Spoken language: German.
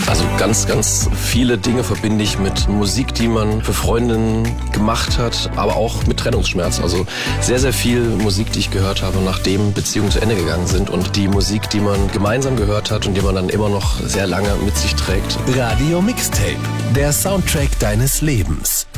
Also ganz viele Dinge verbinde ich mit Musik, die man für Freundinnen gemacht hat, aber auch mit Trennungsschmerz. Also sehr viel Musik, die ich gehört habe, nachdem Beziehungen zu Ende gegangen sind und die Musik, die man gemeinsam gehört hat und die man dann immer noch sehr lange mit sich trägt. Radio Mixtape, der Soundtrack deines Lebens.